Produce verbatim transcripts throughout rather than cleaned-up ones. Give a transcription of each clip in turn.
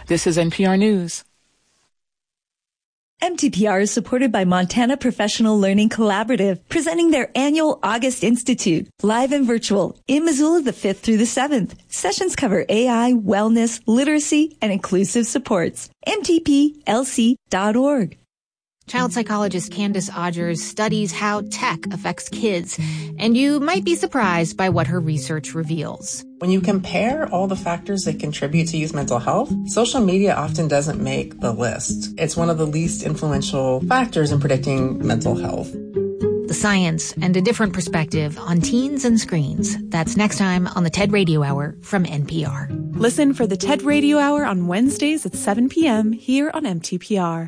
This is N P R News. M T P R is supported by Montana Professional Learning Collaborative, presenting their annual August Institute, live and virtual, in Missoula the fifth through the seventh. Sessions cover A I, wellness, literacy, and inclusive supports. M T P L C dot org. Child psychologist Candace Odgers studies how tech affects kids, and you might be surprised by what her research reveals. When you compare all the factors that contribute to youth mental health, social media often doesn't make the list. It's one of the least influential factors in predicting mental health. The science and a different perspective on teens and screens. That's next time on the TED Radio Hour from N P R. Listen for the TED Radio Hour on Wednesdays at seven p.m. here on M T P R.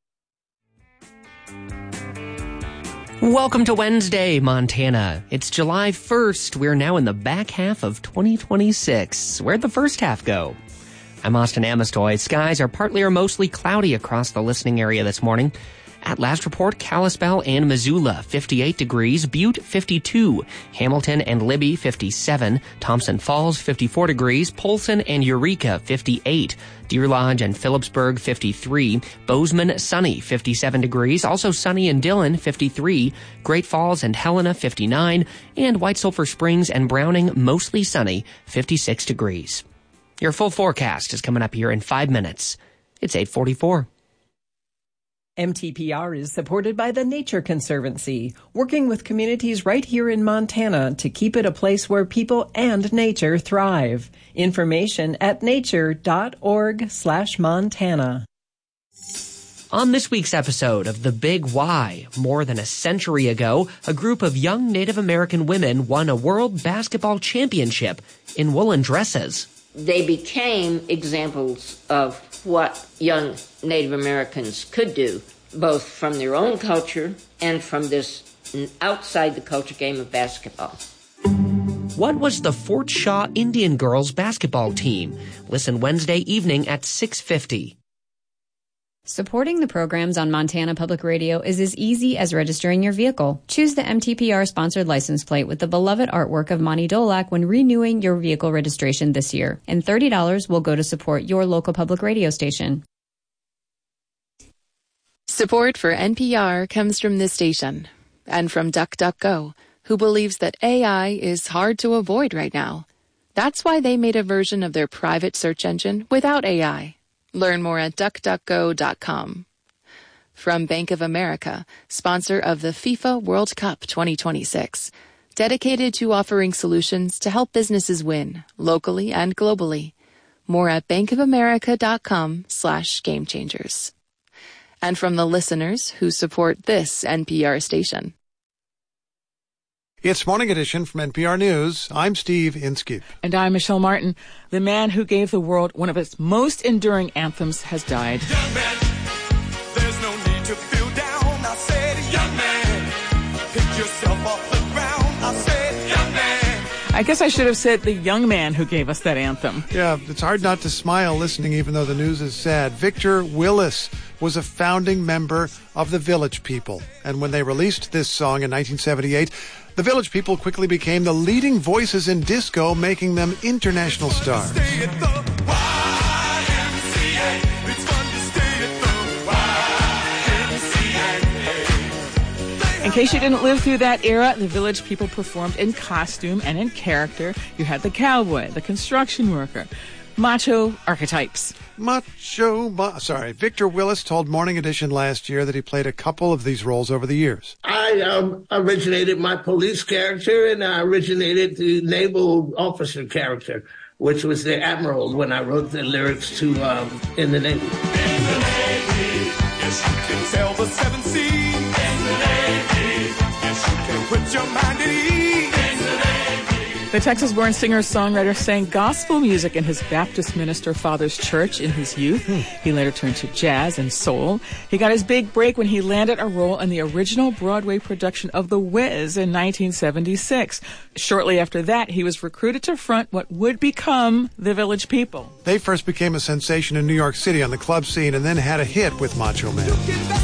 Welcome to Wednesday, Montana. It's July first. We're now in the back half of twenty twenty-six. Where'd the first half go? I'm Austin Amestoy. Skies are partly or mostly cloudy across the listening area this morning. At last report, Kalispell and Missoula, fifty-eight degrees, Butte, fifty-two, Hamilton and Libby, fifty-seven, Thompson Falls, fifty-four degrees, Polson and Eureka, fifty-eight, Deer Lodge and Phillipsburg, fifty-three, Bozeman, sunny, fifty-seven degrees, also sunny in Dillon, fifty-three, Great Falls and Helena, fifty-nine, and White Sulphur Springs and Browning, mostly sunny, fifty-six degrees. Your full forecast is coming up here in five minutes. It's eight forty-four. M T P R is supported by the Nature Conservancy, working with communities right here in Montana to keep it a place where people and nature thrive. Information at nature.org slash Montana. On this week's episode of The Big Why, more than a century ago, a group of young Native American women won a world basketball championship in woolen dresses. They became examples of what young Native Americans could do, both from their own culture and from this outside the culture game of basketball. What was the Fort Shaw Indian girls basketball team? Listen Wednesday evening at six fifty. Supporting the programs on Montana Public Radio is as easy as registering your vehicle. Choose the M T P R-sponsored license plate with the beloved artwork of Monty Dolak when renewing your vehicle registration this year, and thirty dollars will go to support your local public radio station. Support for N P R comes from this station and from DuckDuckGo, who believes that A I is hard to avoid right now. That's why they made a version of their private search engine without A I. Learn more at duck duck go dot com. From Bank of America, sponsor of the FIFA World Cup twenty twenty-six, dedicated to offering solutions to help businesses win, locally and globally. More at bankofamerica.com slash game changers. And from the listeners who support this N P R station. It's Morning Edition from N P R News. I'm Steve Inskeep. And I'm Michelle Martin. The man who gave the world one of its most enduring anthems has died. Young man, there's no need to feel down. I said, young man, pick yourself off the ground. I said, young man. I guess I should have said the young man who gave us that anthem. Yeah, it's hard not to smile listening even though the news is sad. Victor Willis was a founding member of the Village People. And when they released this song in nineteen seventy-eight, the Village People quickly became the leading voices in disco, making them international stars. In case you didn't live through that era, the Village People performed in costume and in character. You had the cowboy, the construction worker, macho archetypes. Macho, ma- sorry. Victor Willis told Morning Edition last year that he played a couple of these roles over the years. I um, originated my police character, and I originated the naval officer character, which was the admiral when I wrote the lyrics to um, In the Navy. In the Navy, yes, you can sail the seven seas. In the Navy, yes, you can put your mind at ease. The Texas-born singer-songwriter sang gospel music in his Baptist minister father's church in his youth. Hmm. He later turned to jazz and soul. He got his big break when he landed a role in the original Broadway production of The Wiz in nineteen seventy-six. Shortly after that, he was recruited to front what would become the Village People. They first became a sensation in New York City on the club scene and then had a hit with Macho Man.